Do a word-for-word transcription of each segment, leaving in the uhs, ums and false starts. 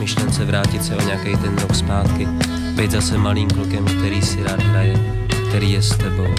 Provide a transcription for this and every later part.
myšlence vrátit se o nějaký ten rok zpátky, být zase malým klukem, který si rád hraje, který je s tebou.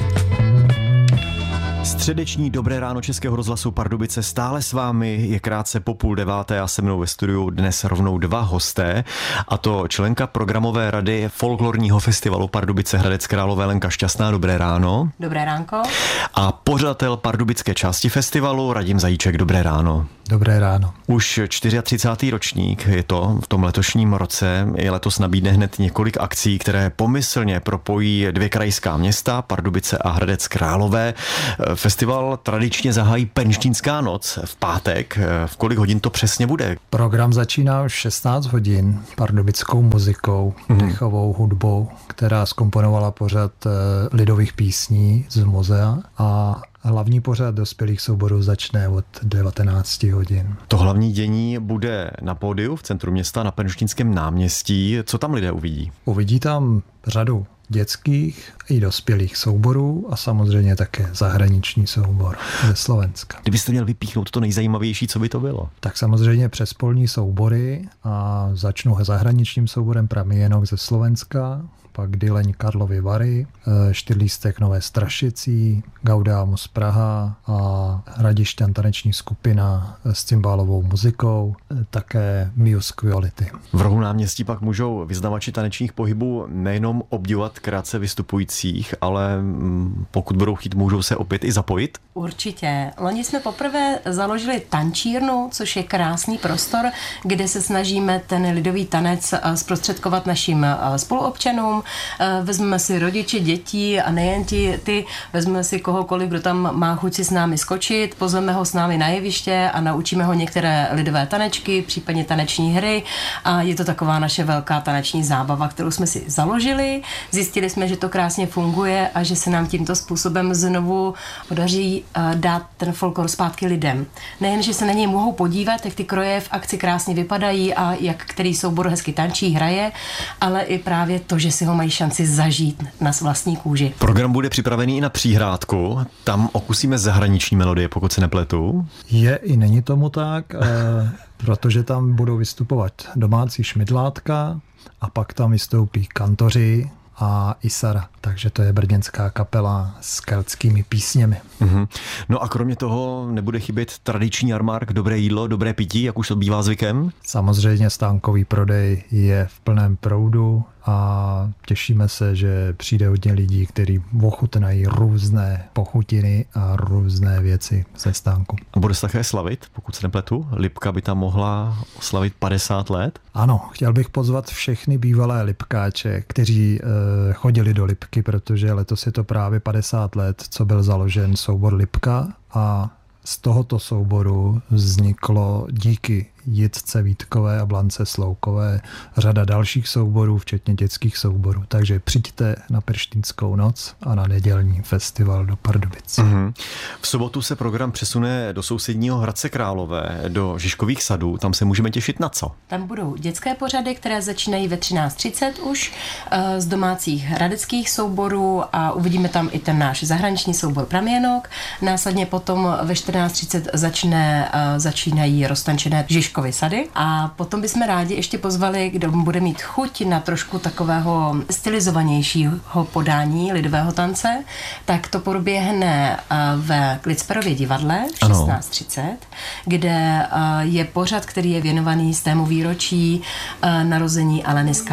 Středeční Dobré ráno Českého rozhlasu Pardubice stále s vámi, je krátce po půl deváté a se mnou ve studiu dnes rovnou dva hosté, a to členka programové rady folklorního festivalu Pardubice Hradec Králové Lenka Šťastná. Dobré ráno. Dobré ránko. A pořadatel pardubické části festivalu Radim Zajíček. Dobré ráno. Dobré ráno. Už třicátý čtvrtý ročník je to v tom letošním roce. I letos nabídne hned několik akcí, které pomyslně propojí dvě krajská města, Pardubice a Hradec Králové. Festival tradičně zahájí Penštínská noc v pátek. V kolik hodin to přesně bude? Program začíná už šestnáct hodin pardubickou muzikou, mm. dechovou hudbou, která zkomponovala pořad lidových písní z muzea, a hlavní pořad dospělých souborů začne od devatenáct hodin. To hlavní dění bude na pódiu v centru města na Penštínském náměstí. Co tam lidé uvidí? Uvidí tam řadu dětských i dospělých souborů a samozřejmě také zahraniční soubor ze Slovenska. Kdybyste měl vypíchnout to nejzajímavější, co by to bylo? Tak samozřejmě přespolní soubory, a začnu zahraničním souborem Pramíjenok ze Slovenska, pak Dyleň Karlovy Vary, Štyrlístek Nové Strašicí, Gaudeamus Praha a Hradišťan taneční skupina s cymbálovou muzikou, také Mius Quality. V rohu náměstí pak můžou vyznavači tanečních pohybů nejenom obdivovat krátce vystupujících, ale pokud budou chtít, můžou se opět i zapojit? Určitě. Loni jsme poprvé založili tančírnu, což je krásný prostor, kde se snažíme ten lidový tanec zprostředkovat našim spoluobčanům. Vezmeme si rodiče, dětí a nejen ti, ty, vezmeme si kohokoliv, kdo tam má chuť si s námi skočit, pozveme ho s námi na jeviště a naučíme ho některé lidové tanečky, případně taneční hry, a je to taková naše velká taneční zábava, kterou jsme si založili. Zjistili jsme, že to krásně funguje a že se nám tímto způsobem znovu podaří dát ten folklor zpátky lidem. Nejen, že se na něj mohou podívat, jak ty kroje v akci krásně vypadají a jak který soubor hezky tančí, hraje, ale i právě to, že si ho mají šanci zažít na vlastní kůži. Program bude připravený i na Příhrádku. Tam okusíme zahraniční melodie, pokud se nepletu. Je i není tomu tak, eh, protože tam budou vystupovat domácí šmidlátka a pak tam vystoupí kantoři a Isara. Takže to je brněnská kapela s keltskými písněmi. Mm-hmm. No a kromě toho nebude chybět tradiční jarmark, dobré jídlo, dobré pití, jak už to bývá zvykem? Samozřejmě stánkový prodej je v plném proudu a těšíme se, že přijde hodně lidí, kteří ochutnají různé pochutiny a různé věci ze stánku. A bude se také slavit, pokud se nepletu? Lipka by tam mohla slavit padesát let? Ano, chtěl bych pozvat všechny bývalé lipkáče, kteří e, chodili do Lipky, protože letos je to právě padesát let, co byl založen soubor Lipka, a z tohoto souboru vzniklo díky Jitce Vítkové a Blance Sloukové řada dalších souborů, včetně dětských souborů. Takže přijďte na Penštínskou noc a na nedělní festival do Pardubic. Mm-hmm. V sobotu se program přesune do sousedního Hradce Králové, do Žižkových sadů. Tam se můžeme těšit na co? Tam budou dětské pořady, které začínají ve třináct třicet už z domácích hradeckých souborů, a uvidíme tam i ten náš zahraniční soubor Pramíjenok. Následně potom ve čtrnáct třicet začne, začínají roztančené Žižkovy sady, a potom bychom rádi ještě pozvali, kdo bude mít chuť na trošku takového stylizovanějšího podání lidového tance, tak to proběhne ve Klicperově divadle v šestnáct třicet, kde je pořad, který je věnovaný z tému výročí narození Aleny